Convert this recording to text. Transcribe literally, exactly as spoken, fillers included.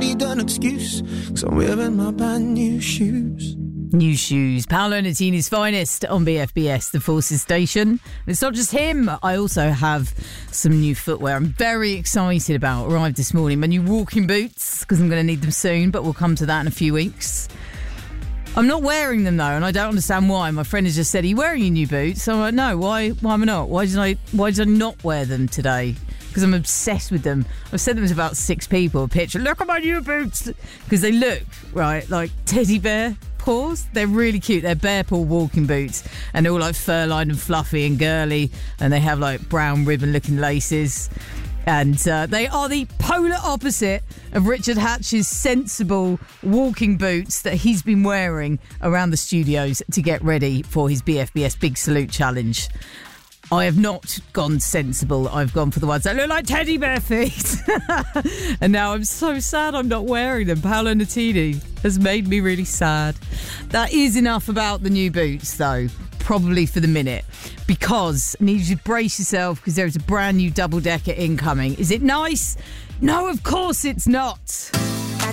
need an excuse, 'cause I'm wearing my brand new shoes. New shoes. Paolo Nutini's finest on B F B S, the Forces Station. And it's not just him. I also have some new footwear I'm very excited about. Arrived this morning. My new walking boots, because I'm going to need them soon, but we'll come to that in a few weeks. I'm not wearing them, though, and I don't understand why. My friend has just said, are you wearing your new boots? So I'm like, no, why, why am I not? Why did I, why did I not wear them today? Because I'm obsessed with them. I've sent them to about six people. A picture, look at my new boots. Because they look, right, like teddy bear paws. They're really cute. They're bear paw walking boots. And they're all like fur-lined and fluffy and girly. And they have like brown ribbon-looking laces. And uh, they are the polar opposite of Richard Hatch's sensible walking boots that he's been wearing around the studios to get ready for his B F B S Big Salute Challenge. I have not gone sensible. I've gone for the ones that look like teddy bear feet. And now I'm so sad I'm not wearing them. Paolo Nutini has made me really sad. That is enough about the new boots, though. Probably for the minute. Because I need you to brace yourself, because there is a brand new double-decker incoming. Is it nice? No, of course it's not.